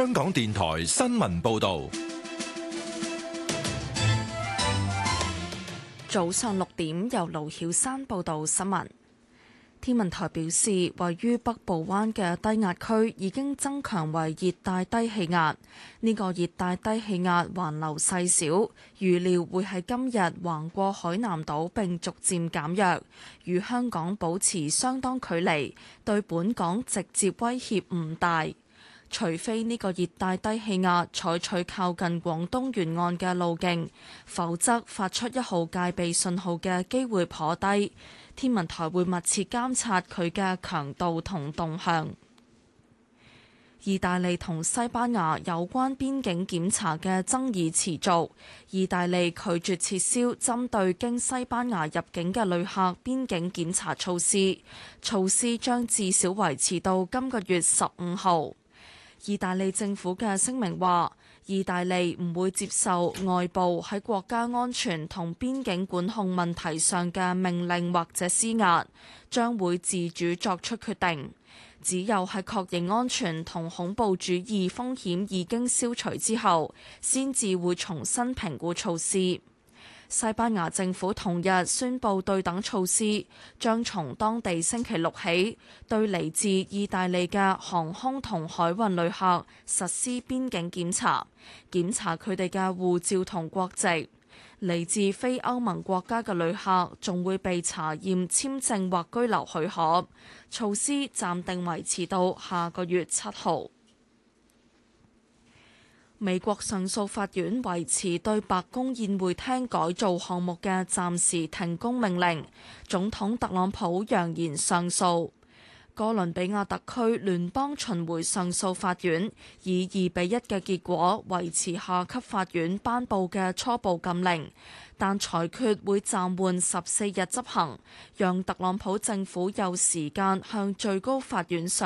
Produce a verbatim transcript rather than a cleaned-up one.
香港電台新聞報道。 早上六點，由盧曉山報道新聞。天文台表示，位於北部灣嘅低壓區已經增強為熱帶低氣壓。呢個熱帶低氣壓環流細小，預料會喺今日橫過海南島並逐漸減弱，與香港保持相當距離，對本港直接威脅唔大。除非呢個熱帶低氣壓採取靠近廣東沿岸嘅路徑，否則發出一號戒備信號嘅機會頗低。天文台會密切監察佢嘅強度同動向。意大利同西班牙有關邊境檢查嘅爭議持續，意大利拒絕撤銷針對經西班牙入境嘅旅客邊境檢查措施，措施將至少維持到今個月十五號。意大利政府嘅聲明話，意大利唔會接受外部喺國家安全同邊境管控問題上嘅命令或者施壓，將會自主作出決定。只有喺確認安全同恐怖主義風險已經消除之後，先至會重新評估措施。西班牙政府同日宣布對等措施，將從當地星期六起對嚟自意大利嘅航空同海運旅客實施邊境檢查，檢查佢哋嘅護照同國籍。嚟自非歐盟國家嘅旅客仲會被查驗簽證或居留許可。措施暫定維持到下個月七號。美國上訴法院維持對白宮宴會廳改造項目嘅暫時停工命令，總統特朗普揚言上訴。哥倫比亞特區聯邦巡迴上訴法院以二比一嘅結果維持下級法院頒布嘅初步禁令，但裁決會暫緩十四日執行，讓特朗普政府有時間向最高法院上